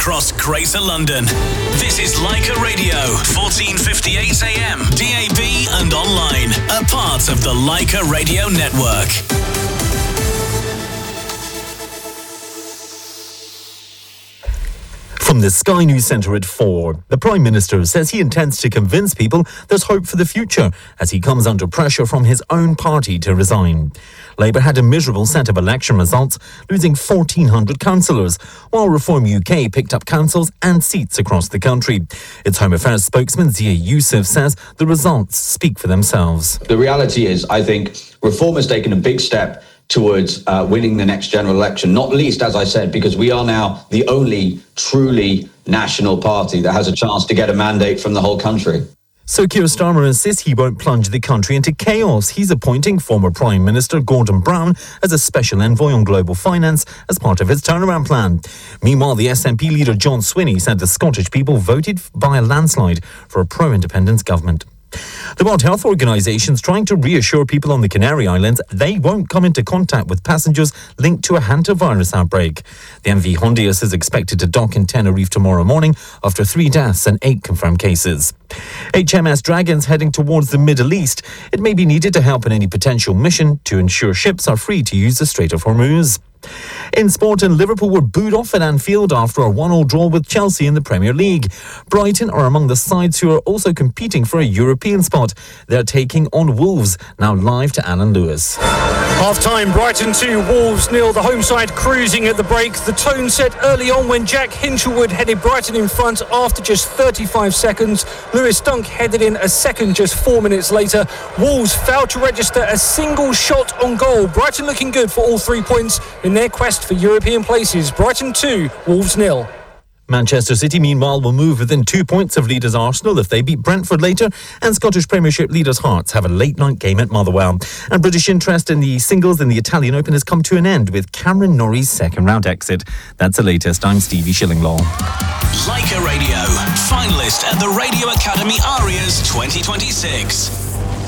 across Greater London. This is Leica Radio, 1458 AM, DAB and online. A part of the Leica Radio Network. From the Sky News Centre at 4, the Prime Minister says he intends to convince people there's hope for the future as he comes under pressure from his own party to resign. Labour had a miserable set of election results, losing 1,400 councillors, while Reform UK picked up councils and seats across the country. Its Home Affairs spokesman Zia Youssef says the results speak for themselves. The reality is, I think, Reform has taken a big step towards winning the next general election, not least, as I said, because we are now the only truly national party that has a chance to get a mandate from the whole country. So Keir Starmer insists he won't plunge the country into chaos. He's appointing former Prime Minister Gordon Brown as a special envoy on global finance as part of his turnaround plan. Meanwhile, the SNP leader John Swinney said the Scottish people voted by a landslide for a pro-independence government. The World Health Organization's trying to reassure people on the Canary Islands they won't come into contact with passengers linked to a hantavirus outbreak. The MV Hondius is expected to dock in Tenerife tomorrow morning after 3 deaths and 8 confirmed cases. HMS Dragon's heading towards the Middle East. It may be needed to help in any potential mission to ensure ships are free to use the Strait of Hormuz. In sport, Liverpool were booed off at Anfield after a 1-1 draw with Chelsea in the Premier League. Brighton are among the sides who are also competing for a European spot. They're taking on Wolves, now live to Alan Lewis. Half-time, Brighton 2, Wolves 0. The home side cruising at the break. The tone set early on when Jack Hinchelwood headed Brighton in front after just 35 seconds. Lewis Dunk headed in a second just 4 minutes later. Wolves failed to register a single shot on goal. Brighton looking good for all 3 points in their quest for European places. Brighton 2, Wolves 0. Manchester City, meanwhile, will move within 2 points of leaders Arsenal if they beat Brentford later, and Scottish Premiership leaders Hearts have a late-night game at Motherwell. And British interest in the singles in the Italian Open has come to an end with Cameron Norrie's second-round exit. That's the latest. I'm Stevie Shillinglaw. Leica Radio, finalist at the Radio Academy Arias 2026.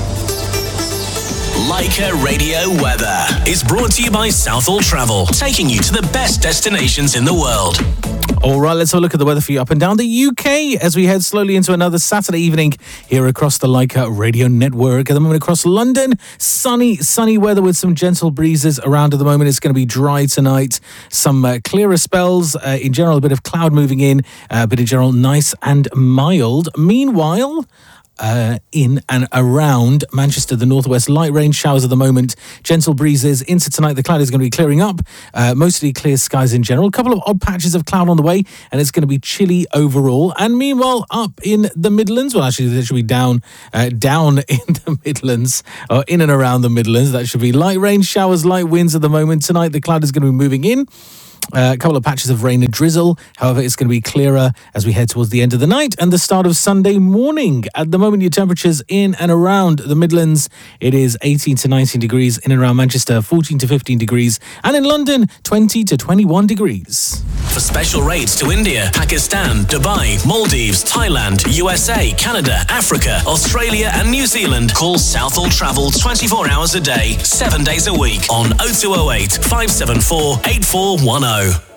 Leica Radio Weather is brought to you by Southall Travel, taking you to the best destinations in the world. All right, let's have a look at the weather for you up and down the UK as we head slowly into another Saturday evening here across the Leica Radio Network. At the moment across London, sunny weather with some gentle breezes around at the moment. It's going to be dry tonight. Some clearer spells. In general, a bit of cloud moving in, but in general, nice and mild. Meanwhile, in and around Manchester, the northwest, light rain showers at the moment, gentle breezes into tonight. The cloud is going to be clearing up, mostly clear skies in general. A couple of odd patches of cloud on the way, and it's going to be chilly overall. And meanwhile, up in the Midlands, well, actually, they should be down in the Midlands, or in and around the Midlands. That should be light rain showers, light winds at the moment. Tonight, the cloud is going to be moving in. A couple of patches of rain and drizzle. However, it's going to be clearer as we head towards the end of the night and the start of Sunday morning. At the moment, your temperatures in and around the Midlands, it is 18 to 19 degrees. In and around Manchester, 14 to 15 degrees. And in London, 20 to 21 degrees. For special rates to India, Pakistan, Dubai, Maldives, Thailand, USA, Canada, Africa, Australia and New Zealand, call Southall Travel 24 hours a day, 7 days a week on 0208 574 8410.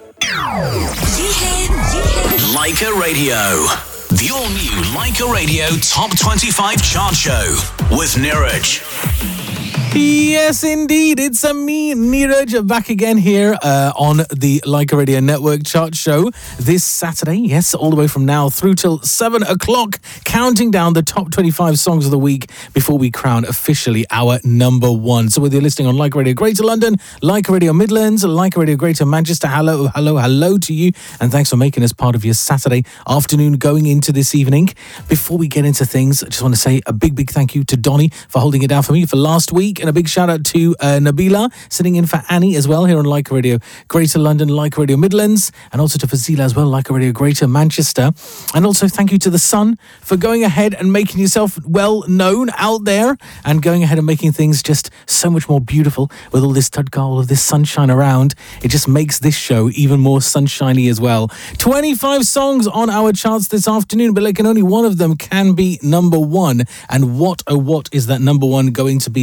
Leica Radio. The all-new Leica Radio Top 25 Chart Show with Neeraj. Yes, indeed. It's me, Neeraj, back again here on the Leica Radio Network Chart Show this Saturday. Yes, all the way from now through till 7 o'clock, counting down the top 25 songs of the week before we crown officially our number one. So whether you're listening on Leica Radio Greater London, Leica Radio Midlands, Leica Radio Greater Manchester, hello to you. And thanks for making us part of your Saturday afternoon going into this evening. Before we get into things, I just want to say a big thank you to Donny for holding it down for me for last week. And a big shout out to Nabila, sitting in for Annie as well here on Leica Radio Greater London, Leica Radio Midlands, and also to Fazila as well, Leica Radio Greater Manchester. And also thank you to The Sun for going ahead and making yourself well known out there and going ahead and making things just so much more beautiful with all this Tudgar, all of this sunshine around. It just makes this show even more sunshiny as well. 25 songs on our charts this afternoon, but like only one of them can be number one. And what is that number one going to be? Last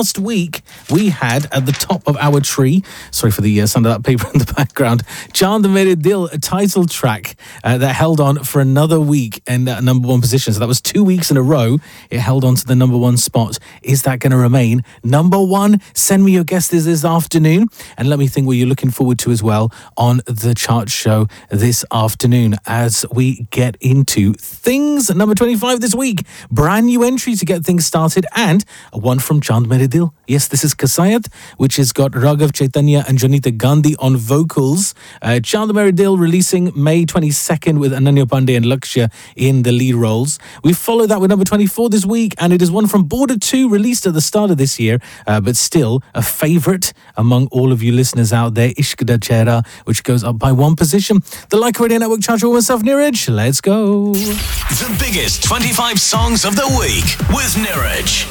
last week, we had at the top of our tree, sorry for the sound of that paper in the background, Chand Mere Dil, a title track that held on for another week in number one position. So that was 2 weeks in a row. It held on to the number one spot. Is that going to remain number one? Send me your guesses this afternoon and let me think what you're looking forward to as well on the chart show this afternoon as we get into things. Number 25 this week, brand new entry to get things started, and one from Chand Mere Dil. Yes, this is Kasayat, which has got Raghav Chaitanya and Janita Gandhi on vocals. Chand Mere Dil releasing May 22nd with Ananya Pandey and Lakshya in the lead roles. We follow that with number 24 this week, and it is one from Border 2, released at the start of this year, but still a favourite among all of you listeners out there, Ishq Da Chehra, which goes up by one position. The Like Radio Network chart with myself, Niraj. Let's go. The biggest 25 songs of the week with Niraj.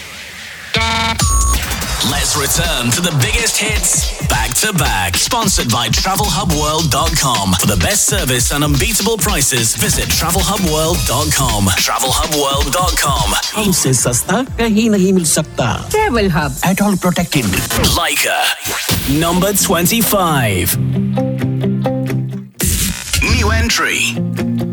Let's return to the biggest hits back to back. Sponsored by TravelHubWorld.com. For the best service and unbeatable prices, visit TravelHubWorld.com. TravelHubWorld.com. हमसे सस्ता कहीं नहीं मिल सकता. Travel Hub. At all protected. Leica. Number 25. New entry.